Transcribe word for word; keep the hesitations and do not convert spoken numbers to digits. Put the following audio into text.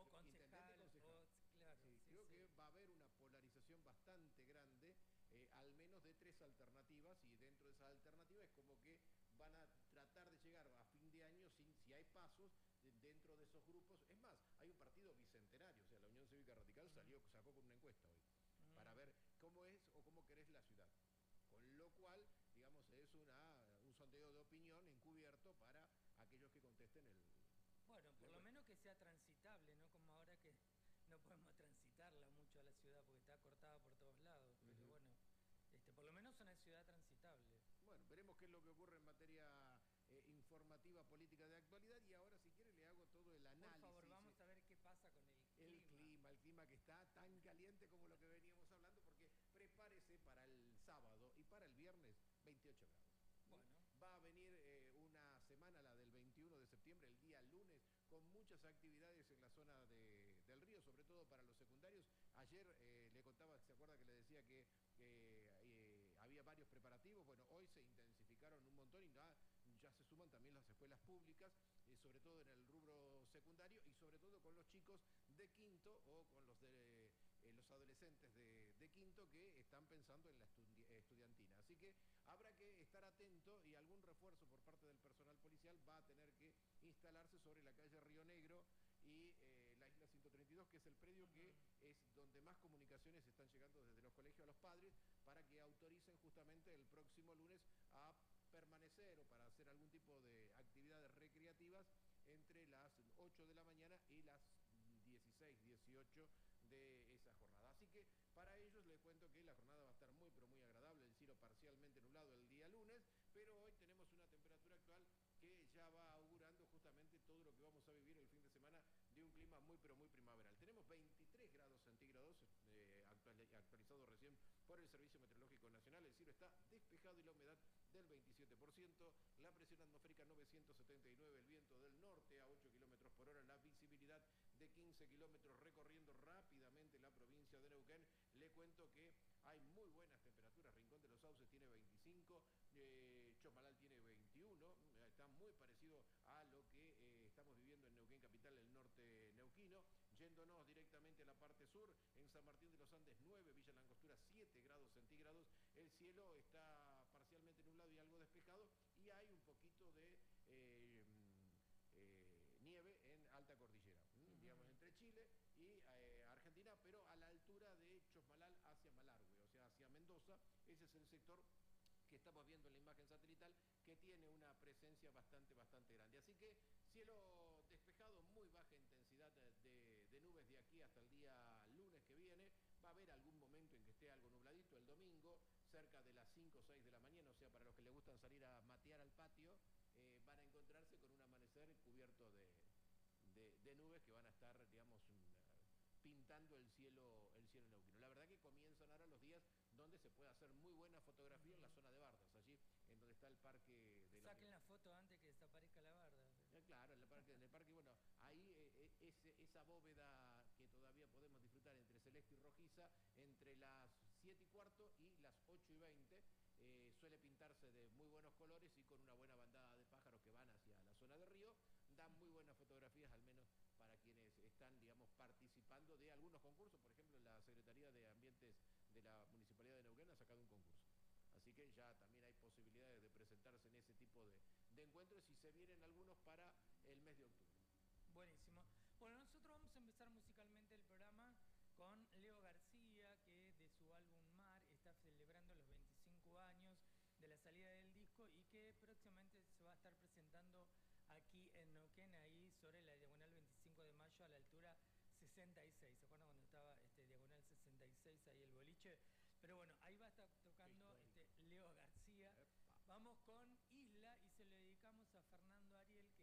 O concejal, concejal. o, claro, Sí, sí, creo sí. que va a haber una polarización bastante grande, eh, al menos de tres alternativas, y dentro de esas alternativas es como que van a tratar de llegar a fin de año, sin, si hay pasos de- dentro de esos grupos. Es más, hay un partido bicentenario, o sea, la Unión Cívica Radical Ujú, salió, sacó con una encuesta hoy, para ujú. ver cómo es o cómo querés la ciudad. Con lo cual, digamos, es una, un sondeo de opinión encubierto para aquellos que contesten el, Bueno, la por lo encuesta. menos que sea transitable, no como ahora que no podemos transitarla mucho a la ciudad porque está cortada por todos lados. Pero Ujú. bueno, este, por lo menos una ciudad transitable. Bueno, veremos qué es lo que ocurre en materia eh, informativa, política de actualidad, y ahora si quiere le hago todo el Por favor, análisis, eh, vamos a ver qué pasa con el el clima. clima, el clima que está tan caliente como lo que veníamos hablando, porque prepárese para el sábado y para el viernes veintiocho grados. Bueno, ¿Mm? Va a venir eh, una semana, la del veintiuno de septiembre, el día lunes, con muchas actividades en la zona de- del río, sobre todo para los secundarios. Ayer eh, le contaba, ¿se acuerda que le decía que eh, eh, había varios preparativos? Bueno, hoy se intensificaron un montón y ya, ya se suman también las escuelas públicas, eh, sobre todo en el rubro secundario y sobre todo con los chicos de quinto o con los de eh, los adolescentes de, de quinto que están pensando en la estudi- estudiantina. Así que habrá que estar atento, y algún refuerzo por parte del personal policial va a tener que instalarse sobre la calle Río Negro y eh, la isla ciento treinta y dos, que es el predio que ujú. es donde más comunicaciones están llegando desde los colegios a los padres, para que autoricen justamente el próximo lunes a permanecer o para hacer algún tipo de actividades recreativas entre las ocho de la mañana y las dieciséis, dieciocho de esa jornada. Así que para ellos les cuento que la jornada va a estar muy pero muy agradable, el cielo parcialmente nublado el día lunes, pero hoy tenemos una temperatura actual que ya va augurando justamente todo lo que vamos a vivir el fin de semana, de un clima muy pero muy primaveral. Tenemos veintitrés grados centígrados, eh, actualizado recién por el Servicio Meteorológico Nacional. El cielo está despejado y la humedad del veintisiete por ciento, la presión atmosférica novecientos setenta y nueve, el viento del norte a ocho kilómetros por hora, la visibilidad de quince kilómetros, recorriendo rápidamente la provincia de Neuquén. Le cuento que hay muy buenas temperaturas. Rincón de los Sauces tiene veinticinco, eh, Chosmalal tiene veintiuno, está muy parecido a lo que eh, estamos viviendo en Neuquén Capital, el norte neuquino. Yéndonos directamente a la parte sur, en San Martín de los Andes nueve, Villa Langostura siete grados centígrados, el cielo está parcialmente nublado y algo despejado, y hay un poquito de eh, eh, nieve en alta cordillera, ¿m? Digamos Ujú. entre Chile y eh, Argentina, pero a la altura de Chosmalal hacia Malargüe, o sea, hacia Mendoza. Ese es el sector que estamos viendo en la imagen satelital, que tiene una presencia bastante, bastante grande. Así que cielo despejado, muy baja intensidad de, de, de nubes de aquí hasta el día lunes que viene. Va a haber algún momento en que esté algo nubladito el domingo, cerca de las cinco o seis de la mañana, o sea, para los que les gustan salir a matear al patio, eh, van a encontrarse con un amanecer cubierto de, de, de nubes que van a estar, digamos, pintando el cielo, el cielo neuquino. La verdad que comienzan ahora los días donde se puede hacer muy buena fotografía en la Ujú. zona de Bardas, allí en donde está el parque de los Saquen Nieves. la foto antes que desaparezca la barda. Eh, Claro, en el parque, en el parque, bueno, ahí eh, eh, ese- esa bóveda que todavía podemos disfrutar entre celeste y rojiza, entre las siete y cuarto y las ocho y veinte, eh, suele pintarse de muy buenos colores y con una buena bandada de pájaros que van hacia la zona de río, dan muy buenas fotografías, al menos para quienes están, digamos, participando de algunos concursos. Por ejemplo, la Secretaría de Ambientes de la Municipalidad de Neuquén ha sacado un concurso. Así que ya también hay posibilidades de presentarse en ese tipo de, de encuentros, y se vienen algunos para el mes de octubre. Buenísimo. Bueno, nosotros vamos a empezar musicalmente el programa con Leo García, que de su álbum Mar está celebrando los veinticinco años de la salida del disco y que próximamente se va a estar presentando aquí en Neuquén, ahí sobre la diagonal veinticinco de mayo a la altura sesenta y seis. ¿Se acuerdan cuando estaba este, diagonal sesenta y seis ahí el boliche? Pero bueno, ahí va a estar Qué tocando histórico. este, Leo García. Epa. Vamos con Isla y se lo dedicamos a Fernando Ariel, que